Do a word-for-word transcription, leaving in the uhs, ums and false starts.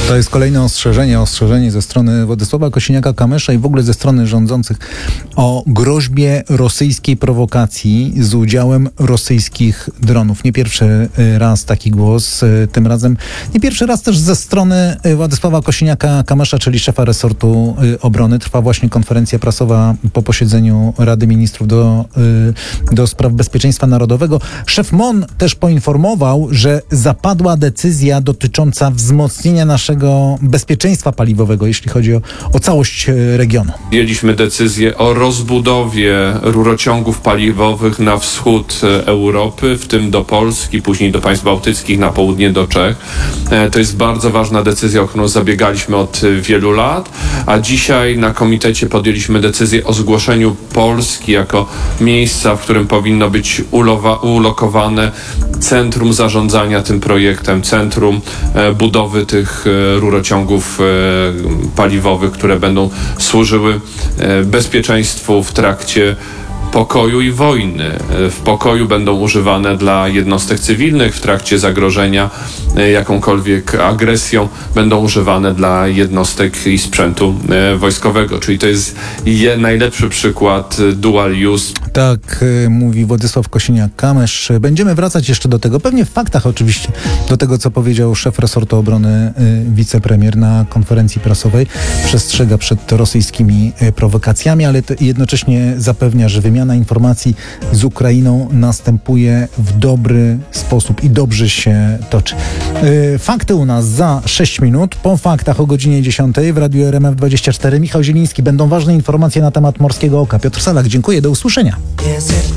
To jest kolejne ostrzeżenie, ostrzeżenie ze strony Władysława Kosiniaka-Kamysza i w ogóle ze strony rządzących o groźbie rosyjskiej prowokacji z udziałem rosyjskich dronów. Nie pierwszy raz taki głos, tym razem nie pierwszy raz też ze strony Władysława Kosiniaka-Kamysza, czyli szefa resortu obrony. Trwa właśnie konferencja prasowa po posiedzeniu Rady Ministrów do, do spraw bezpieczeństwa narodowego. Szef M O N też poinformował, że zapadła decyzja dotycząca wzmocnienia naszego bezpieczeństwa paliwowego, jeśli chodzi o, o całość regionu. Podjęliśmy decyzję o rozbudowie rurociągów paliwowych na wschód Europy, w tym do Polski, później do państw bałtyckich, na południe do Czech. To jest bardzo ważna decyzja, o którą zabiegaliśmy od wielu lat, a dzisiaj na komitecie podjęliśmy decyzję o zgłoszeniu Polski jako miejsca, w którym powinno być ulowa, ulokowane centrum zarządzania tym projektem, centrum e, budowy tych e, rurociągów e, paliwowych, które będą służyły e, bezpieczeństwu w trakcie pokoju i wojny. W pokoju będą używane dla jednostek cywilnych, w trakcie zagrożenia jakąkolwiek agresją będą używane dla jednostek i sprzętu wojskowego. Czyli to jest je, najlepszy przykład dual use. Tak mówi Władysław Kosiniak-Kamysz. Będziemy wracać jeszcze do tego, pewnie w faktach oczywiście, do tego, co powiedział szef resortu obrony, wicepremier na konferencji prasowej. Przestrzega przed rosyjskimi prowokacjami, ale jednocześnie zapewnia, że wymiana informacji z Ukrainą następuje w dobry sposób i dobrze się toczy. Fakty u nas za sześć minut. Po faktach o godzinie dziesiątej w Radiu R M F dwadzieścia cztery Michał Zieliński. Będą ważne informacje na temat Morskiego Oka. Piotr Salak, dziękuję. Do usłyszenia.